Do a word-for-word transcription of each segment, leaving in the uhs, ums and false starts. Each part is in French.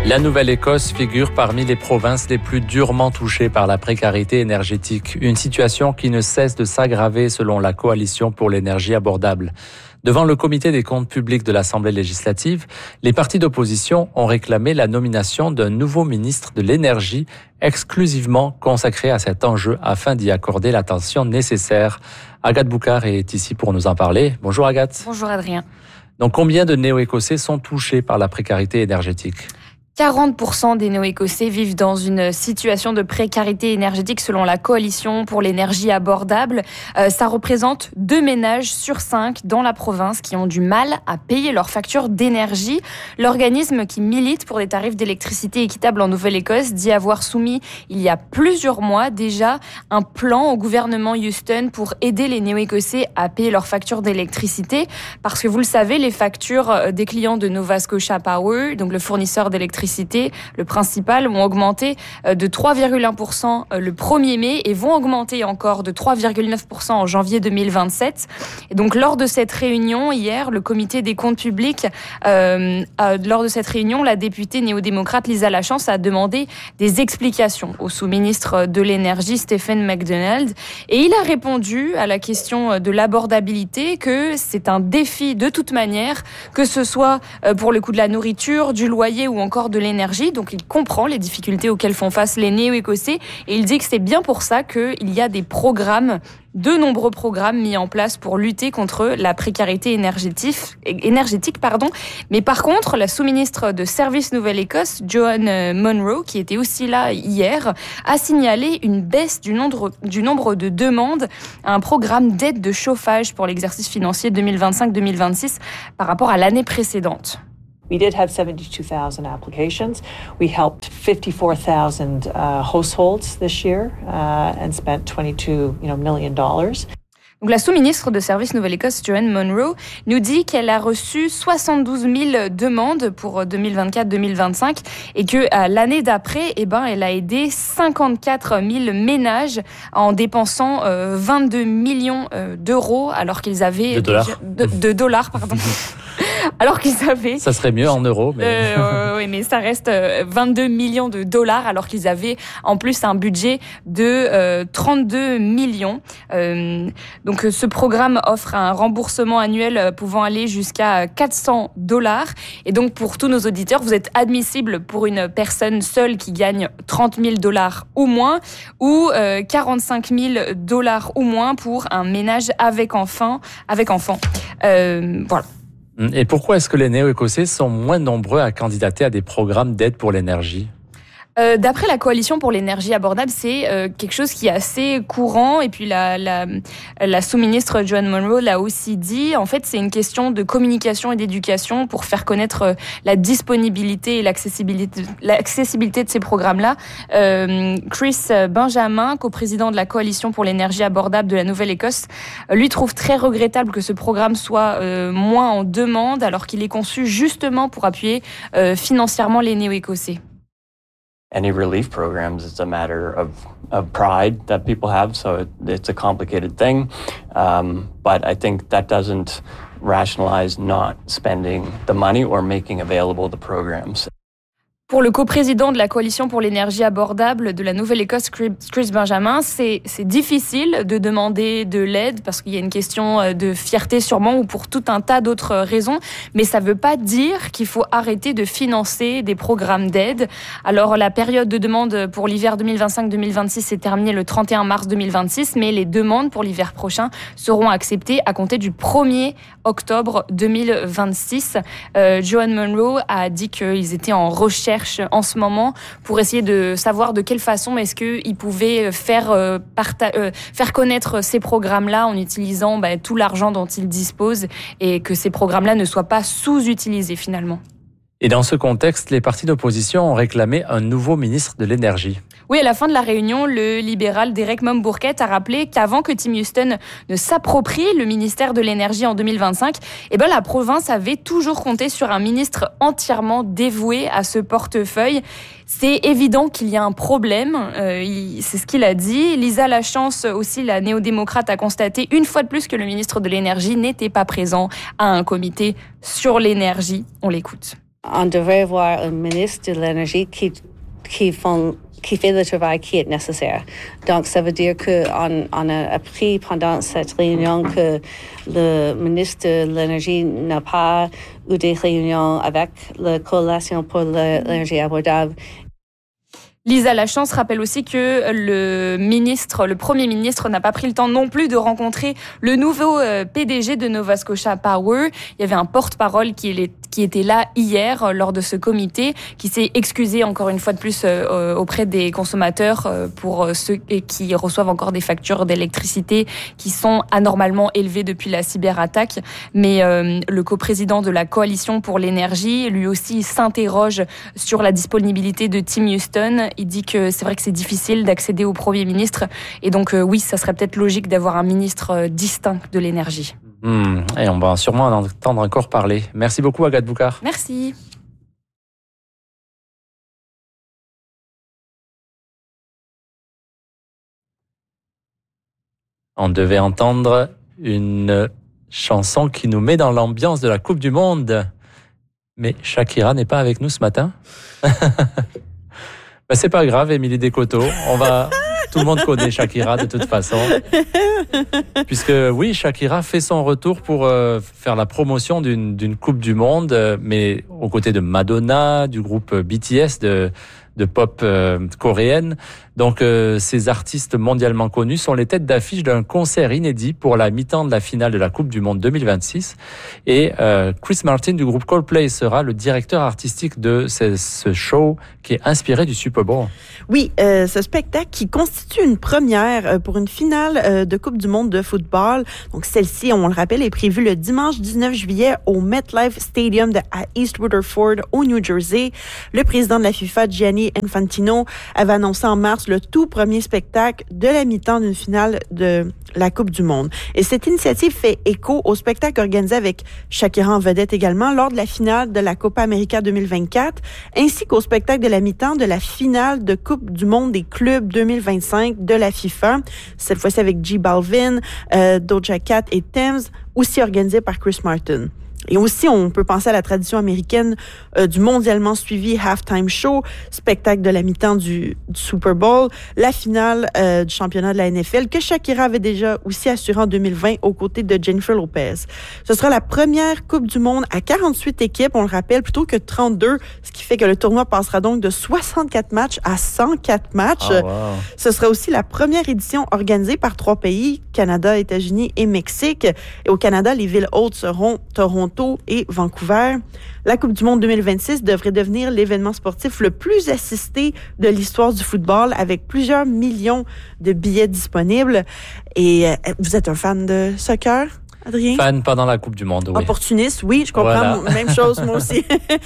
La Nouvelle-Écosse figure parmi les provinces les plus durement touchées par la précarité énergétique, une situation qui ne cesse de s'aggraver selon la Coalition pour l'énergie abordable. Devant le comité des comptes publics de l'Assemblée législative, les partis d'opposition ont réclamé la nomination d'un nouveau ministre de l'énergie exclusivement consacré à cet enjeu afin d'y accorder l'attention nécessaire. Agathe Boucard est ici pour nous en parler. Bonjour Agathe. Bonjour Adrien. Donc combien de néo-écossais sont touchés par la précarité énergétique ? quarante pour cent des néo-écossais vivent dans une situation de précarité énergétique selon la Coalition pour l'énergie abordable. Euh, ça représente deux ménages sur cinq dans la province qui ont du mal à payer leurs factures d'énergie. L'organisme qui milite pour des tarifs d'électricité équitables en Nouvelle-Écosse dit avoir soumis il y a plusieurs mois déjà un plan au gouvernement Houston pour aider les néo-écossais à payer leurs factures d'électricité. Parce que vous le savez, les factures des clients de Nova Scotia Power, donc le fournisseur d'électricité, le principal, vont augmenter de trois virgule un pour cent le premier mai et vont augmenter encore de trois virgule neuf pour cent en janvier deux mille vingt-sept. Et donc, lors de cette réunion, hier, le comité des comptes publics, euh, euh, lors de cette réunion, la députée néo-démocrate Lisa Lachance a demandé des explications au sous-ministre de l'énergie, Stephen McDonald. Et il a répondu à la question de l'abordabilité que c'est un défi de toute manière, que ce soit pour le coût de la nourriture, du loyer ou encore de de l'énergie, donc il comprend les difficultés auxquelles font face les néo-écossais et il dit que c'est bien pour ça qu'il y a des programmes, de nombreux programmes mis en place pour lutter contre la précarité énergétique. énergétique pardon. Mais par contre, la sous-ministre de Services Nouvelle-Écosse, Joanne Munro, qui était aussi là hier, a signalé une baisse du nombre, du nombre de demandes à un programme d'aide de chauffage pour l'exercice financier deux mille vingt-cinq deux mille vingt-six par rapport à l'année précédente. We did have seventy-two thousand applications. We helped fifty-four thousand uh, households this year uh, and spent twenty-two you know, million dollars. Donc la sous-ministre de Services Nouvelle-Écosse, Joanne Munro, nous dit qu'elle a reçu soixante-douze mille demandes pour deux mille vingt-quatre deux mille vingt-cinq et que euh, l'année d'après, eh ben, elle a aidé cinquante-quatre mille ménages en dépensant euh, vingt-deux millions euh, d'euros alors qu'ils avaient... De dollars. De, de dollars, pardon. Alors qu'ils avaient... Ça serait mieux en euros. Mais... Euh, oui, mais ça reste vingt-deux millions de dollars alors qu'ils avaient en plus un budget de euh, trente-deux millions. Euh, donc ce programme offre un remboursement annuel pouvant aller jusqu'à quatre cents dollars. Et donc pour tous nos auditeurs, vous êtes admissible pour une personne seule qui gagne trente mille dollars ou moins ou euh, quarante-cinq mille dollars ou moins pour un ménage avec enfant. Avec enfant. Euh, voilà. Et pourquoi est-ce que les néo-écossais sont moins nombreux à candidater à des programmes d'aide pour l'énergie ? Euh, d'après la Coalition pour l'énergie abordable, c'est euh, quelque chose qui est assez courant. Et puis la, la, la sous-ministre Joanne Munro l'a aussi dit. En fait, c'est une question de communication et d'éducation pour faire connaître euh, la disponibilité et l'accessibilité, l'accessibilité de ces programmes-là. Euh, Chris Benjamin, coprésident de la Coalition pour l'énergie abordable de la Nouvelle-Écosse, euh, lui trouve très regrettable que ce programme soit euh, moins en demande alors qu'il est conçu justement pour appuyer euh, financièrement les néo-écossais. Any relief programs, it's a matter of, of pride that people have, so it, it's a complicated thing. Um, but I think that doesn't rationalize not spending the money or making available the programs. Pour le coprésident de la Coalition pour l'énergie abordable de la Nouvelle-Écosse, Chris Benjamin, c'est, c'est difficile de demander de l'aide parce qu'il y a une question de fierté sûrement ou pour tout un tas d'autres raisons, mais ça ne veut pas dire qu'il faut arrêter de financer des programmes d'aide. Alors la période de demande pour l'hiver deux mille vingt-cinq deux mille vingt-six s'est terminée le trente et un mars deux mille vingt-six, mais les demandes pour l'hiver prochain seront acceptées à compter du premier octobre deux mille vingt-six. Euh, Joanne Munro a dit qu'ils étaient en recherche en ce moment pour essayer de savoir de quelle façon est-ce qu'ils pouvaient faire, euh, parta- euh, faire connaître ces programmes-là en utilisant bah, tout l'argent dont ils disposent et que ces programmes-là ne soient pas sous-utilisés finalement. Et dans ce contexte, les partis d'opposition ont réclamé un nouveau ministre de l'énergie. Oui, à la fin de la réunion, le libéral Derek Mumbourquette a rappelé qu'avant que Tim Houston ne s'approprie le ministère de l'énergie en deux mille vingt-cinq, eh ben, la province avait toujours compté sur un ministre entièrement dévoué à ce portefeuille. C'est évident qu'il y a un problème, euh, il, c'est ce qu'il a dit. Lisa Lachance, aussi la néo-démocrate, a constaté une fois de plus que le ministre de l'énergie n'était pas présent à un comité sur l'énergie. On l'écoute. On devrait avoir un ministre de l'énergie qui, qui, font, qui fait le travail qui est nécessaire. Donc, ça veut dire qu'on on a appris pendant cette réunion que le ministre de l'énergie n'a pas eu des réunions avec la coalition pour l'énergie abordable. Lisa Lachance rappelle aussi que le ministre, le Premier ministre n'a pas pris le temps non plus de rencontrer le nouveau P D G de Nova Scotia Power. Il y avait un porte-parole qui, qui était là hier lors de ce comité, qui s'est excusé encore une fois de plus auprès des consommateurs pour ceux qui reçoivent encore des factures d'électricité qui sont anormalement élevées depuis la cyberattaque. Mais euh, le coprésident de la Coalition pour l'énergie, lui aussi, s'interroge sur la disponibilité de Tim Houston. Il dit que c'est vrai que c'est difficile d'accéder au Premier ministre. Et donc, euh, oui, ça serait peut-être logique d'avoir un ministre euh, distinct de l'énergie. Mmh, et on va sûrement en entendre encore parler. Merci beaucoup, Agathe Boucard. Merci. On devait entendre une chanson qui nous met dans l'ambiance de la Coupe du Monde. Mais Shakira n'est pas avec nous ce matin. Ben, c'est pas grave, Émilie Descoteaux. On va, tout le monde connaît Shakira de toute façon. Puisque oui, Shakira fait son retour pour euh, faire la promotion d'une, d'une Coupe du Monde, euh, mais aux côtés de Madonna, du groupe B T S, de, de pop euh, coréenne. Donc, euh, ces artistes mondialement connus sont les têtes d'affiche d'un concert inédit pour la mi-temps de la finale de la Coupe du Monde deux mille vingt-six. Et euh, Chris Martin du groupe Coldplay sera le directeur artistique de ce, ce show qui est inspiré du Super Bowl. Oui, euh, ce spectacle qui constitue une première pour une finale euh, de Coupe du Monde de football. Donc, celle-ci, on le rappelle, est prévue le dimanche dix-neuf juillet au MetLife Stadium de, à East Rutherford, au New Jersey. Le président de la FIFA, Gianni Infantino, avait annoncé en mars le tout premier spectacle de la mi-temps d'une finale de la Coupe du Monde. Et cette initiative fait écho au spectacle organisé avec Shakira en vedette également lors de la finale de la Copa América deux mille vingt-quatre, ainsi qu'au spectacle de la mi-temps de la finale de Coupe du Monde des clubs deux mille vingt-cinq de la FIFA, cette fois-ci avec J Balvin, euh, Doja Cat et Tems, aussi organisé par Chris Martin. Et aussi, on peut penser à la tradition américaine euh, du mondialement suivi Halftime Show, spectacle de la mi-temps du, du Super Bowl, la finale euh, du championnat de la N F L que Shakira avait déjà aussi assuré en deux mille vingt aux côtés de Jennifer Lopez. Ce sera la première Coupe du Monde à quarante-huit équipes, on le rappelle, plutôt que trente-deux, ce qui fait que le tournoi passera donc de soixante-quatre matchs à cent quatre matchs. Oh, wow. Ce sera aussi la première édition organisée par trois pays, Canada, États-Unis et Mexique. Et au Canada, les villes hôtes seront Toronto et Vancouver. La Coupe du Monde deux mille vingt-six devrait devenir l'événement sportif le plus assisté de l'histoire du football avec plusieurs millions de billets disponibles. Et euh, vous êtes un fan de soccer, Adrien? Fan pendant la Coupe du Monde, oui. Opportuniste, oui, je comprends. Voilà. Même chose, moi aussi.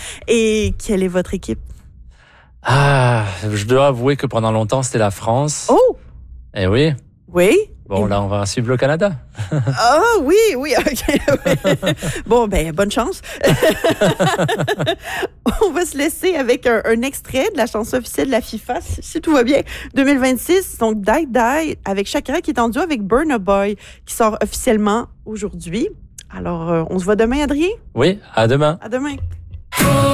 Et quelle est votre équipe? Ah, je dois avouer que pendant longtemps, c'était la France. Oh! Eh oui. Oui? Bon, là, on va suivre le Canada. Ah oui, oui, OK. Bon, ben, bonne chance. On va se laisser avec un, un extrait de la chanson officielle de la FIFA, si, si tout va bien, deux mille vingt-six. Donc, Die Die, avec Shakira qui est en duo avec Burna Boy, qui sort officiellement aujourd'hui. Alors, euh, on se voit demain, Adrien? Oui, à demain. À demain.